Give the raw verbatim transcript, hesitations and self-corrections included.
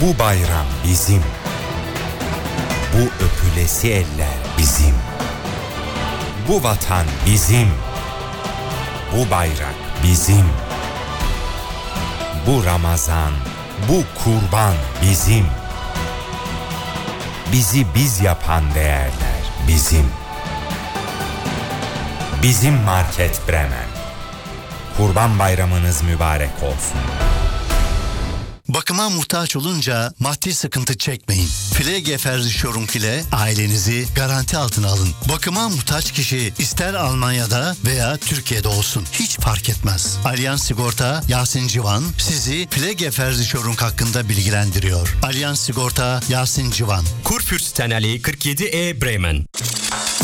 Bu bayram bizim. Bu öpülesi eller bizim. Bu vatan bizim. Bu bayrak bizim. Bu Ramazan, bu kurban bizim. Bizi biz yapan değerler bizim. Bizim Market Bremen. Kurban Bayramınız mübarek olsun. Bakıma muhtaç olunca maddi sıkıntı çekmeyin. Pflegeversicherung ile ailenizi garanti altına alın. Bakıma muhtaç kişi ister Almanya'da veya Türkiye'de olsun. Hiç fark etmez. Allianz Sigorta Yasin Civan sizi Pflegeversicherung hakkında bilgilendiriyor. Allianz Sigorta Yasin Civan. Kurfürstenallee kırk yedi E Bremen.